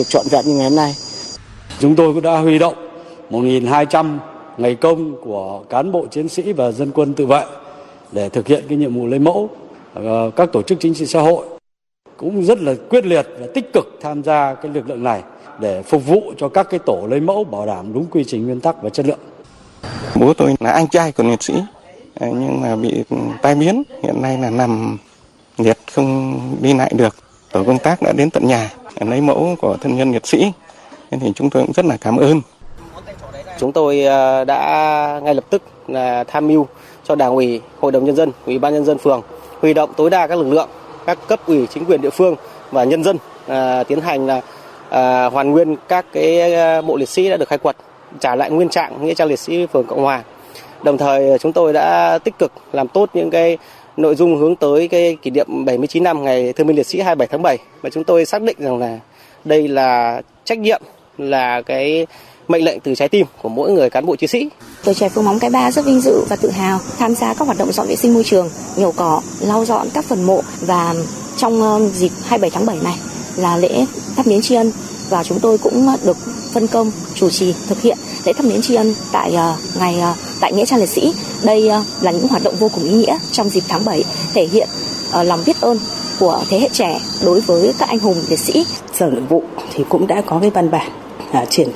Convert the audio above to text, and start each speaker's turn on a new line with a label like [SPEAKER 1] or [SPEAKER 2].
[SPEAKER 1] trọn vẹn như ngày hôm nay.
[SPEAKER 2] Chúng tôi cũng đã huy động 1.200 ngày công của cán bộ chiến sĩ và dân quân tự vệ để thực hiện cái nhiệm vụ lấy mẫu. Các tổ chức chính trị xã hội cũng rất là quyết liệt và tích cực tham gia cái lực lượng này để phục vụ cho các cái tổ lấy mẫu bảo đảm đúng quy trình, nguyên tắc và chất lượng.
[SPEAKER 3] Bố tôi là anh trai của liệt sĩ nhưng mà bị tai biến, hiện nay là nằm liệt không đi lại được. Tổ công tác đã đến tận nhà lấy mẫu của thân nhân liệt sĩ, nên thì chúng tôi cũng rất là cảm ơn.
[SPEAKER 4] Chúng tôi đã ngay lập tức là tham mưu cho Đảng ủy, Hội đồng nhân dân, Ủy ban nhân dân phường huy động tối đa các lực lượng, các cấp ủy chính quyền địa phương và nhân dân tiến hành là hoàn nguyên các cái mộ liệt sĩ đã được khai quật, trả lại nguyên trạng nghĩa trang liệt sĩ phường Cộng Hòa. Đồng thời chúng tôi đã tích cực làm tốt những cái nội dung hướng tới cái kỷ niệm 79 năm ngày Thương binh Liệt sĩ 27 tháng 7 và chúng tôi xác định rằng là đây là trách nhiệm, là cái mệnh lệnh từ trái tim của mỗi người cán bộ chiến sĩ.
[SPEAKER 5] Tuổi trẻ Phường Móng Cái Ba rất vinh dự và tự hào tham gia các hoạt động dọn vệ sinh môi trường, nhổ cỏ, lau dọn các phần mộ, và trong dịp 27 tháng 7 này là lễ thắp nến tri ân, và chúng tôi cũng được phân công chủ trì thực hiện lễ thắp nến tri ân tại nghĩa trang liệt sĩ. Đây là những hoạt động vô cùng ý nghĩa trong dịp tháng 7, thể hiện lòng biết ơn của thế hệ trẻ đối với các anh hùng liệt sĩ.
[SPEAKER 6] Sở Nội vụ thì cũng đã có cái văn bản triển